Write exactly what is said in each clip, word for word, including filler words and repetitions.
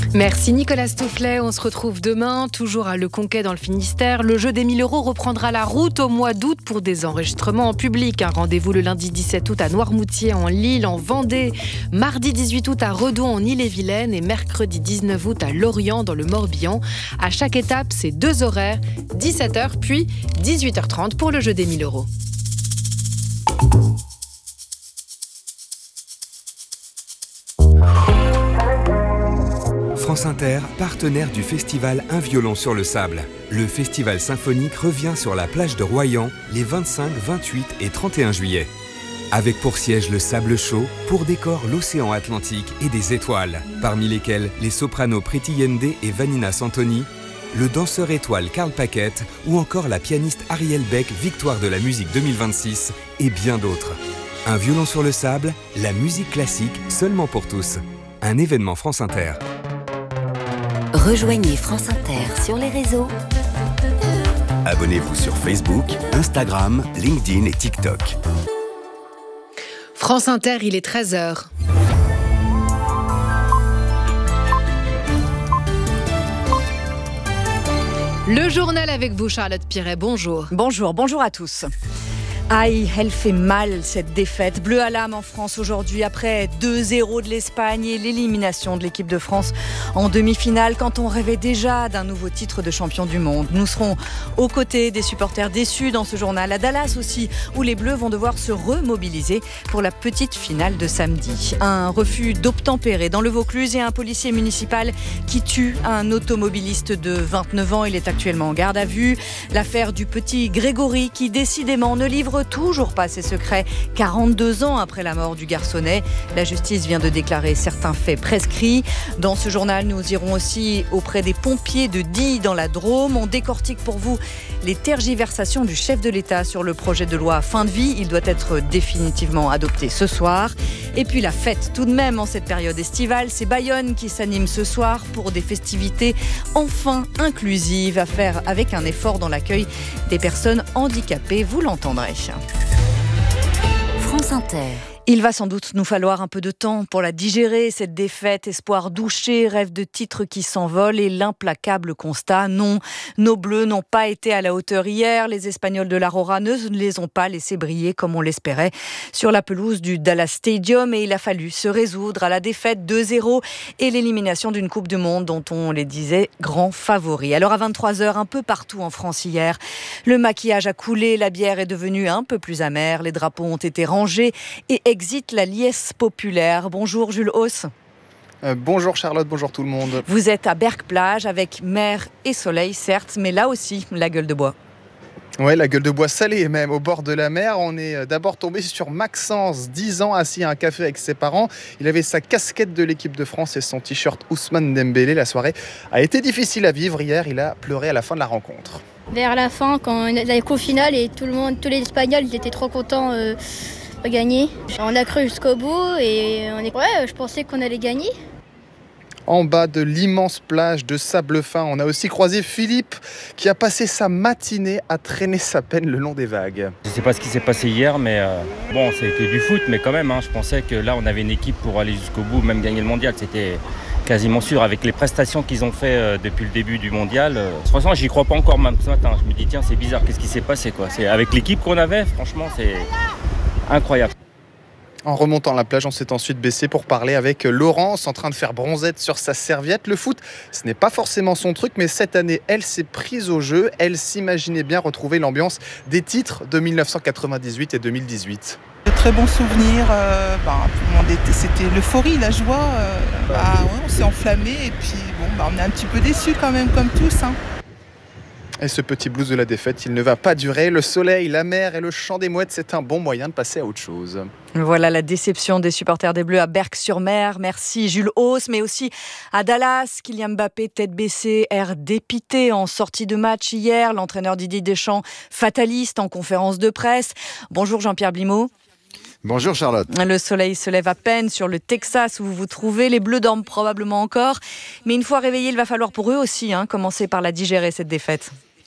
Merci Nicolas Stoufflet, on se retrouve demain, toujours à Le Conquet dans le Finistère. Le jeu des mille euros reprendra la route au mois d'août pour des enregistrements en public. Un rendez-vous le lundi dix-sept août à Noirmoutier, en Lille, en Vendée. Mardi dix-huit août à Redon, en Ille-et-Vilaine. Et mercredi dix-neuf août à Lorient, dans le Morbihan. À chaque étape, c'est deux horaires, dix-sept heures puis dix-huit heures trente pour le jeu des mille euros. France Inter, partenaire du festival Un violon sur le sable. Le festival symphonique revient sur la plage de Royan les vingt-cinq, vingt-huit et trente et un juillet. Avec pour siège le sable chaud, pour décor l'océan Atlantique et des étoiles, parmi lesquelles les sopranos Priti Yende et Vanina Santoni, le danseur étoile Karl Paquette ou encore la pianiste Ariel Beck, victoire de la musique deux mille vingt-six et bien d'autres. Un violon sur le sable, la musique classique seulement pour tous. Un événement France Inter. Rejoignez France Inter sur les réseaux. Abonnez-vous sur Facebook, Instagram, LinkedIn et TikTok. France Inter, il est treize heures. Le journal avec vous, Charlotte Piret. Bonjour. Bonjour, bonjour à tous. Aïe, elle fait mal cette défaite. Bleu à l'âme en France aujourd'hui après deux zéro de l'Espagne et l'élimination de l'équipe de France en demi-finale quand on rêvait déjà d'un nouveau titre de champion du monde. Nous serons aux côtés des supporters déçus dans ce journal. À Dallas aussi, où les Bleus vont devoir se remobiliser pour la petite finale de samedi. Un refus d'obtempérer dans le Vaucluse et un policier municipal qui tue un automobiliste de vingt-neuf ans. Il est actuellement en garde à vue. L'affaire du petit Grégory qui décidément ne livre toujours pas ses secrets quarante-deux ans après la mort du garçonnet. La justice vient de déclarer certains faits prescrits. Dans ce journal, nous irons aussi auprès des pompiers de Die dans la Drôme. On décortique pour vous les tergiversations du chef de l'État sur le projet de loi fin de vie. Il doit être définitivement adopté ce soir. Et puis la fête tout de même en cette période estivale. C'est Bayonne qui s'anime ce soir pour des festivités enfin inclusives à faire avec un effort dans l'accueil des personnes handicapées. Vous l'entendrez. France Inter. Il va sans doute nous falloir un peu de temps pour la digérer, cette défaite, espoir douché, rêve de titre qui s'envole et l'implacable constat. Non, nos Bleus n'ont pas été à la hauteur hier. Les Espagnols de l'Aurora ne les ont pas laissés briller comme on l'espérait sur la pelouse du Dallas Stadium et il a fallu se résoudre à la défaite deux zéro et l'élimination d'une Coupe du Monde dont on les disait grand favori. Alors à vingt-trois heures, un peu partout en France hier, le maquillage a coulé, la bière est devenue un peu plus amère, les drapeaux ont été rangés et exit la liesse populaire. Bonjour Jules Hauss. Euh, bonjour Charlotte, bonjour tout le monde. Vous êtes à Berck-Plage avec mer et soleil certes, mais là aussi la gueule de bois. Ouais, la gueule de bois salée même au bord de la mer. On est d'abord tombé sur Maxence, dix ans, assis à un café avec ses parents. Il avait sa casquette de l'équipe de France et son t-shirt Ousmane Dembélé. La soirée a été difficile à vivre hier. Il a pleuré à la fin de la rencontre. Vers la fin, quand on allait qu'au final et tout le monde, tous les Espagnols, ils étaient trop contents euh, de gagner. On a cru jusqu'au bout et on est... ouais, je pensais qu'on allait gagner. En bas de l'immense plage de sable fin, on a aussi croisé Philippe qui a passé sa matinée à traîner sa peine le long des vagues. Je ne sais pas ce qui s'est passé hier, mais euh, bon, c'était du foot, mais quand même, hein, je pensais que là, on avait une équipe pour aller jusqu'au bout, même gagner le mondial. C'était quasiment sûr, avec les prestations qu'ils ont fait euh, depuis le début du mondial. Euh, franchement, j'y crois pas encore même ce matin. Je me dis, tiens, c'est bizarre, qu'est-ce qui s'est passé quoi. C'est, avec l'équipe qu'on avait, franchement, c'est incroyable. En remontant la plage, on s'est ensuite baissé pour parler avec Laurence, en train de faire bronzette sur sa serviette. Le foot, ce n'est pas forcément son truc, mais cette année, elle s'est prise au jeu. Elle s'imaginait bien retrouver l'ambiance des titres de mille neuf cent quatre-vingt-dix-huit et deux mille dix-huit. De très bons souvenirs, euh, bah, tout le monde était, c'était l'euphorie, la joie. Euh, bah, ouais, on s'est enflammé et puis bon, bah, on est un petit peu déçus quand même, comme tous. Hein. Et ce petit blues de la défaite, il ne va pas durer. Le soleil, la mer et le chant des mouettes, c'est un bon moyen de passer à autre chose. Voilà la déception des supporters des Bleus à Berck-sur-Mer. Merci Jules Hauss, mais aussi à Dallas. Kylian Mbappé, tête baissée, air dépité en sortie de match hier. L'entraîneur Didier Deschamps, fataliste en conférence de presse. Bonjour Jean-Pierre Blimaud. Bonjour Charlotte. Le soleil se lève à peine sur le Texas où vous vous trouvez. Les Bleus dorment probablement encore. Mais une fois réveillés, il va falloir pour eux aussi hein, commencer par la digérer, cette défaite.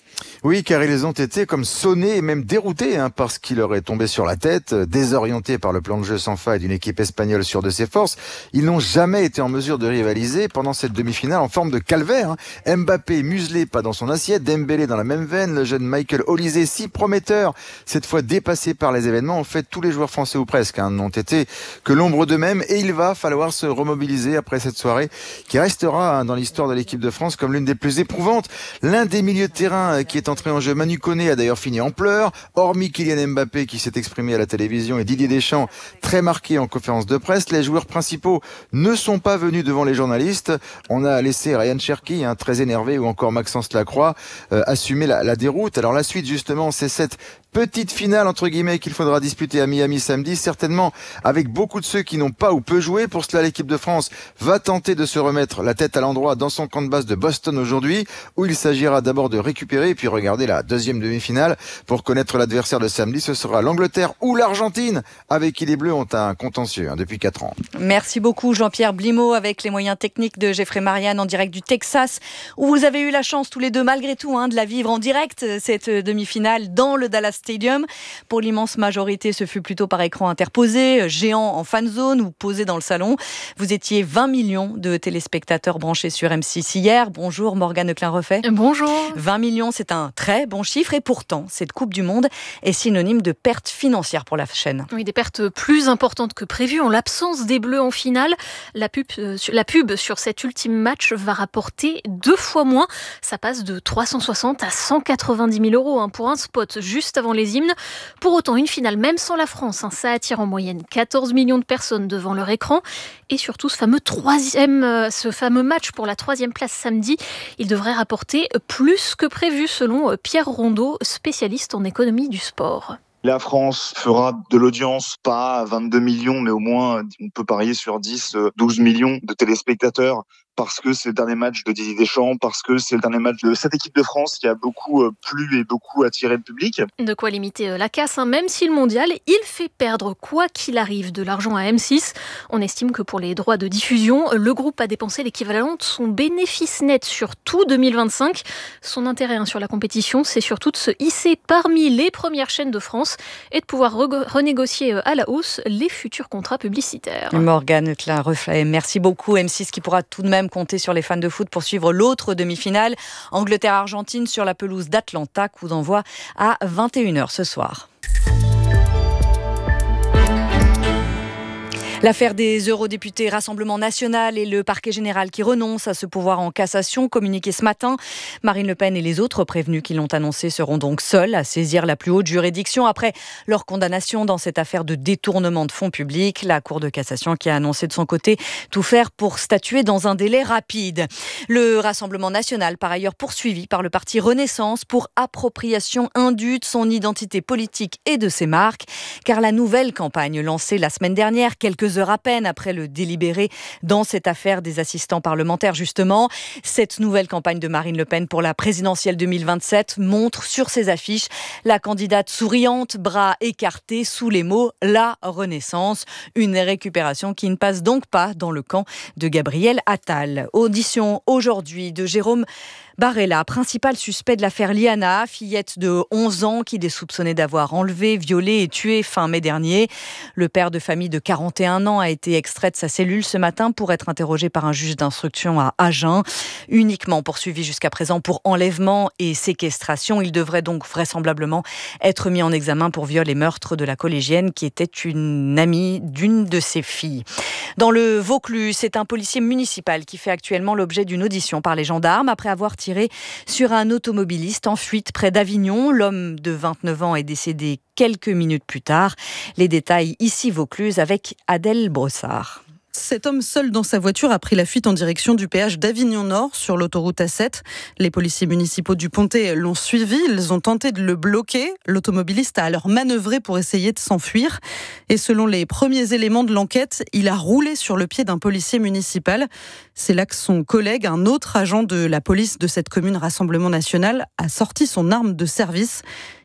Oui, car ils ont été comme sonnés et même déroutés hein, parce qu'il leur est tombé sur la tête, désorientés par le plan de jeu sans faille d'une équipe espagnole sûre de ses forces. Ils n'ont jamais été en mesure de rivaliser pendant cette demi-finale en forme de calvaire. Hein. Mbappé muselé, pas dans son assiette, Dembélé dans la même veine, le jeune Michael Olise, si prometteur, cette fois dépassé par les événements. En fait, tous les joueurs français ou presque hein, n'ont été que l'ombre d'eux-mêmes et il va falloir se remobiliser après cette soirée qui restera hein, dans l'histoire de l'équipe de France comme l'une des plus éprouvantes. L'un des milieux de terrain qui est entré en jeu, Manu Koné, a d'ailleurs fini en pleurs, hormis Kylian Mbappé qui s'est exprimé à la télévision et Didier Deschamps très marqué en conférence de presse. Les joueurs principaux ne sont pas venus devant les journalistes. On a laissé Ryan Cherki, hein, très énervé, ou encore Maxence Lacroix euh, assumer la, la déroute. Alors la suite justement, c'est cette petite finale entre guillemets qu'il faudra disputer à Miami samedi, certainement avec beaucoup de ceux qui n'ont pas ou peu joué. Pour cela, l'équipe de France va tenter de se remettre la tête à l'endroit dans son camp de base de Boston aujourd'hui, où il s'agira d'abord de récupérer et puis regarder la deuxième demi-finale pour connaître l'adversaire de samedi. Ce sera l'Angleterre ou l'Argentine, avec qui les Bleus ont un contentieux hein, depuis quatre ans. Merci beaucoup Jean-Pierre Blimaud avec les moyens techniques de Geoffrey Marianne en direct du Texas, où vous avez eu la chance tous les deux malgré tout hein, de la vivre en direct, cette demi-finale dans le Dallas Stadium. Pour l'immense majorité, ce fut plutôt par écran interposé, géant en fan zone ou posé dans le salon. Vous étiez vingt millions de téléspectateurs branchés sur M six hier. Bonjour Morgane Leclerc-Refait. Bonjour. vingt millions, c'est un très bon chiffre et pourtant, cette Coupe du Monde est synonyme de pertes financières pour la chaîne. Oui, des pertes plus importantes que prévues. En l'absence des Bleus en finale, la pub, euh, la pub sur cet ultime match va rapporter deux fois moins. Ça passe de trois cent soixante à cent quatre-vingt-dix mille euros hein, pour un spot juste avant les hymnes. Pour autant, une finale, même sans la France, hein, ça attire en moyenne quatorze millions de personnes devant leur écran. Et surtout, ce fameux, troisième, euh, ce fameux match pour la troisième place samedi, il devrait rapporter plus que prévu, selon euh, Pierre Rondeau, spécialiste en économie du sport. La France fera de l'audience, pas vingt-deux millions, mais au moins, on peut parier sur dix, douze millions de téléspectateurs. Parce que c'est le dernier match de Didier Deschamps, parce que c'est le dernier match de cette équipe de France qui a beaucoup plu et beaucoup attiré le public. De quoi limiter la casse, hein. Même si le mondial, il fait perdre quoi qu'il arrive de l'argent à M six. On estime que pour les droits de diffusion, le groupe a dépensé l'équivalent de son bénéfice net sur tout deux mille vingt-cinq. Son intérêt hein, sur la compétition, c'est surtout de se hisser parmi les premières chaînes de France et de pouvoir re- renégocier à la hausse les futurs contrats publicitaires. Morgane Leclerc-Refait, merci beaucoup. M six qui pourra tout de même compter sur les fans de foot pour suivre l'autre demi-finale, Angleterre-Argentine sur la pelouse d'Atlanta, coup d'envoi à vingt et une heures ce soir. L'affaire des eurodéputés Rassemblement National et le parquet général qui renonce à ce pouvoir en cassation, communiqué ce matin. Marine Le Pen et les autres prévenus qui l'ont annoncé seront donc seuls à saisir la plus haute juridiction après leur condamnation dans cette affaire de détournement de fonds publics. La Cour de cassation qui a annoncé de son côté tout faire pour statuer dans un délai rapide. Le Rassemblement National, par ailleurs poursuivi par le parti Renaissance pour appropriation indue de son identité politique et de ses marques, car la nouvelle campagne lancée la semaine dernière, quelques heures à peine après le délibéré dans cette affaire des assistants parlementaires justement. Cette nouvelle campagne de Marine Le Pen pour la présidentielle deux mille vingt-sept montre sur ses affiches la candidate souriante, bras écartés sous les mots « La Renaissance ». Une récupération qui ne passe donc pas dans le camp de Gabriel Attal. Audition aujourd'hui de Jérôme Barella, principal suspect de l'affaire Liana, fillette de onze ans qu'il est soupçonné d'avoir enlevé, violé et tué fin mai dernier. Le père de famille de quarante et un ans a été extrait de sa cellule ce matin pour être interrogé par un juge d'instruction à Agen. Uniquement poursuivi jusqu'à présent pour enlèvement et séquestration. Il devrait donc vraisemblablement être mis en examen pour viol et meurtre de la collégienne qui était une amie d'une de ses filles. Dans le Vaucluse, c'est un policier municipal qui fait actuellement l'objet d'une audition par les gendarmes après avoir tiré sur un automobiliste en fuite près d'Avignon. L'homme de vingt-neuf ans est décédé quelques minutes plus tard. Les détails ici Vaucluse avec Adèle Brossard. Cet homme seul dans sa voiture a pris la fuite en direction du péage d'Avignon Nord sur l'autoroute A sept. Les policiers municipaux du Pontet l'ont suivi. Ils ont tenté de le bloquer. L'automobiliste a alors manœuvré pour essayer de s'enfuir. Et selon les premiers éléments de l'enquête, il a roulé sur le pied d'un policier municipal. C'est là que son collègue, un autre agent de la police de cette commune Rassemblement National, a sorti son arme de service.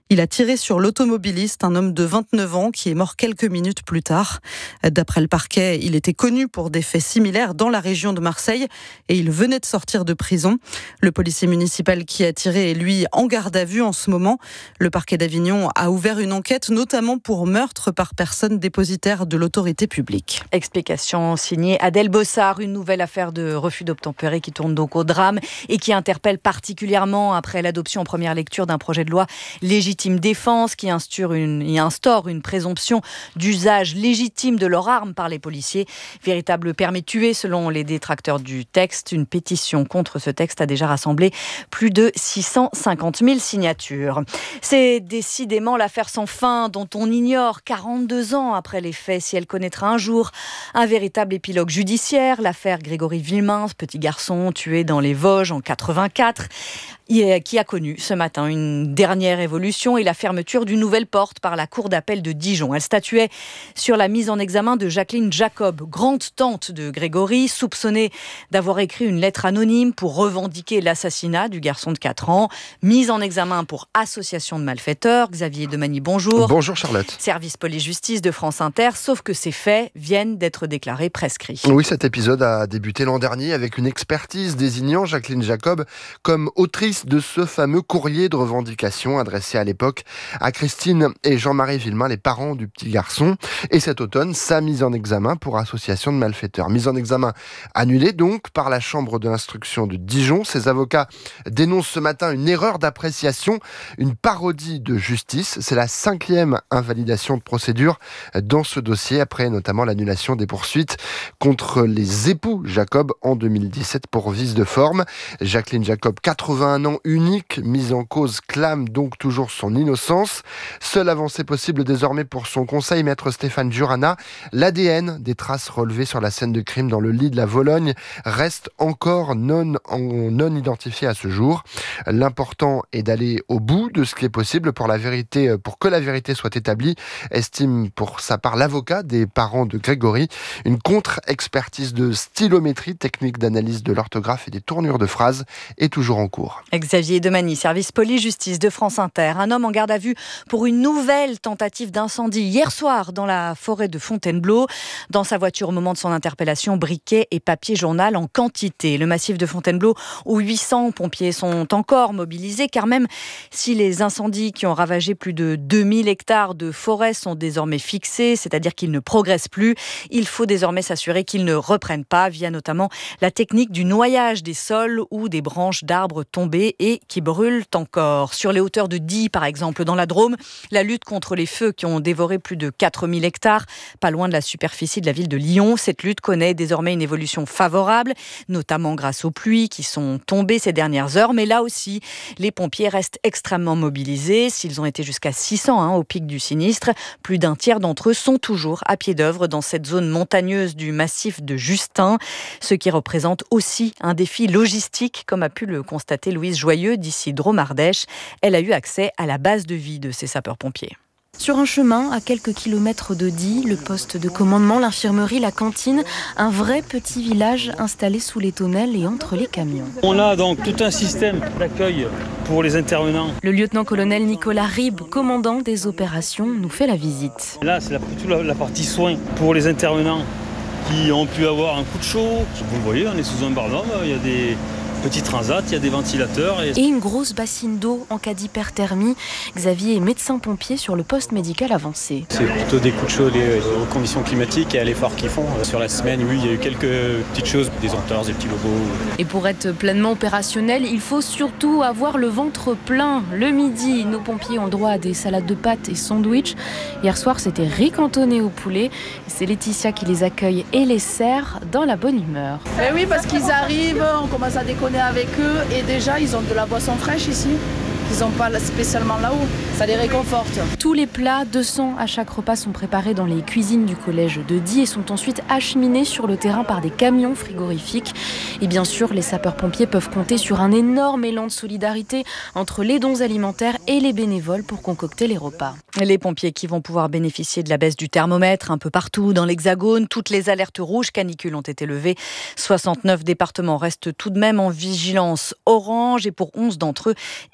Il a tiré sur l'automobiliste, un homme de vingt-neuf ans qui est mort quelques minutes plus tard. D'après le parquet, il était connu pour des faits similaires dans la région de Marseille et il venait de sortir de prison. Le policier municipal qui a tiré est lui en garde à vue en ce moment. Le parquet d'Avignon a ouvert une enquête notamment pour meurtre par personne dépositaire de l'autorité publique. Explication signée Adèle Bossard, une nouvelle affaire de refus d'obtempérer qui tourne donc au drame et qui interpelle particulièrement après l'adoption en première lecture d'un projet de loi légitime défense qui instaure une, qui instaure une présomption d'usage légitime de leur arme par les policiers. Véritable permis de tuer selon les détracteurs du texte. Une pétition contre ce texte a déjà rassemblé plus de six cent cinquante mille signatures. C'est décidément l'affaire sans fin dont on ignore quarante-deux ans après les faits si elle connaîtra un jour un véritable épilogue judiciaire. L'affaire Grégory Villemain, petit garçon tué dans les Vosges en quatre-vingt-quatre, qui a connu ce matin une dernière évolution et la fermeture d'une nouvelle porte par la cour d'appel de Dijon. Elle statuait sur la mise en examen de Jacqueline Jacob, grande tante de Grégory, soupçonnée d'avoir écrit une lettre anonyme pour revendiquer l'assassinat du garçon de quatre ans. Mise en examen pour association de malfaiteurs. Xavier Demagny, bonjour. Bonjour Charlotte. Service police-justice de France Inter, sauf que ces faits viennent d'être déclarés prescrits. Oui, cet épisode a débuté l'an dernier avec une expertise désignant Jacqueline Jacob comme autrice de ce fameux courrier de revendication adressé à l'époque à Christine et Jean-Marie Villemain, les parents du petit garçon. Et cet automne, sa mise en examen pour association de malfaiteurs. Mise en examen annulée donc par la chambre de l'instruction de Dijon. Ses avocats dénoncent ce matin une erreur d'appréciation, une parodie de justice. C'est la cinquième invalidation de procédure dans ce dossier, après notamment l'annulation des poursuites contre les époux Jacob en deux mille dix-sept pour vice de forme. Jacqueline Jacob, quatre-vingt-un ans, unique, mise en cause, clame donc toujours son innocence. Seule avancée possible désormais pour son conseil, maître Stéphane Jurana, l'A D N des traces relevées sur la scène de crime dans le lit de la Vologne reste encore non, non identifié à ce jour. L'important est d'aller au bout de ce qui est possible pour, la vérité, pour que la vérité soit établie, estime pour sa part l'avocat des parents de Grégory. Une contre-expertise de stylométrie, technique d'analyse de l'orthographe et des tournures de phrases, est toujours en cours. Xavier Demagny, service police-justice de France Inter. Un homme en garde à vue pour une nouvelle tentative d'incendie hier soir dans la forêt de Fontainebleau. Dans sa voiture au moment de son interpellation, briquets et papier journal en quantité. Le massif de Fontainebleau où huit cents pompiers sont encore mobilisés, car même si les incendies qui ont ravagé plus de deux mille hectares de forêt sont désormais fixés, c'est-à-dire qu'ils ne progressent plus, il faut désormais s'assurer qu'ils ne reprennent pas via notamment la technique du noyage des sols ou des branches d'arbres tombés et qui brûlent encore. Sur les hauteurs de Die, par exemple, dans la Drôme, la lutte contre les feux qui ont dévoré plus de quatre mille hectares, pas loin de la superficie de la ville de Lyon. Cette lutte connaît désormais une évolution favorable, notamment grâce aux pluies qui sont tombées ces dernières heures. Mais là aussi, les pompiers restent extrêmement mobilisés. S'ils ont été jusqu'à six cents hein, au pic du sinistre, plus d'un tiers d'entre eux sont toujours à pied d'œuvre dans cette zone montagneuse du massif de Justin, ce qui représente aussi un défi logistique, comme a pu le constater Louise Joyeux d'ici Drôme-Ardèche. Elle a eu accès à la base de vie de ces sapeurs-pompiers. Sur un chemin, à quelques kilomètres de Die, le poste de commandement, l'infirmerie, la cantine, un vrai petit village installé sous les tonnelles et entre les camions. On a donc tout un système d'accueil pour les intervenants. Le lieutenant-colonel Nicolas Ribes, commandant des opérations, nous fait la visite. Là, c'est la, plutôt la, la partie soins pour les intervenants qui ont pu avoir un coup de chaud. Vous le voyez, on est sous un barnum, il y a des petits transats, il y a des ventilateurs. Et... et une grosse bassine d'eau en cas d'hyperthermie. Xavier est médecin-pompier sur le poste médical avancé. C'est plutôt des coups de chaud liés aux conditions climatiques et à l'effort qu'ils font. Sur la semaine, oui, il y a eu quelques petites choses, des entorses, des petits bobos. Et pour être pleinement opérationnel, il faut surtout avoir le ventre plein. Le midi, nos pompiers ont droit à des salades de pâtes et sandwichs. Hier soir, c'était riz cantonné au poulet. C'est Laetitia qui les accueille et les sert dans la bonne humeur. Mais oui, parce qu'ils arrivent, on commence à déconner avec eux et déjà ils ont de la boisson fraîche ici qu'ils n'ont pas spécialement là-haut, ça les réconforte. Tous les plats, deux cents à chaque repas, sont préparés dans les cuisines du collège de Die et sont ensuite acheminés sur le terrain par des camions frigorifiques. Et bien sûr, les sapeurs-pompiers peuvent compter sur un énorme élan de solidarité entre les dons alimentaires et les bénévoles pour concocter les repas. Les pompiers qui vont pouvoir bénéficier de la baisse du thermomètre un peu partout dans l'Hexagone. Toutes les alertes rouges canicule ont été levées. soixante-neuf départements restent tout de même en vigilance orange et pour onze d'entre eux également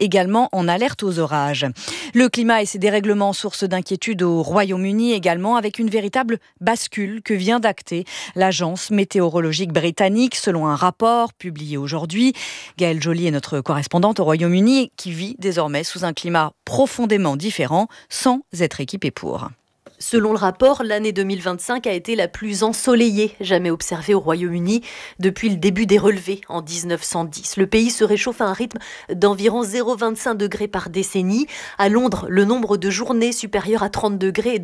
également en alerte aux orages. Le climat et ses dérèglements, source d'inquiétude au Royaume-Uni également, avec une véritable bascule que vient d'acter l'agence météorologique britannique selon un rapport publié aujourd'hui. Gaëlle Joly est notre correspondante au Royaume-Uni qui vit désormais sous un climat profondément différent sans être équipée pour. Selon le rapport, l'année deux mille vingt-cinq a été la plus ensoleillée jamais observée au Royaume-Uni depuis le début des relevés en dix-neuf cent dix. Le pays se réchauffe à un rythme d'environ zéro virgule vingt-cinq degrés par décennie. À Londres, le nombre de journées supérieures à trente degrés est de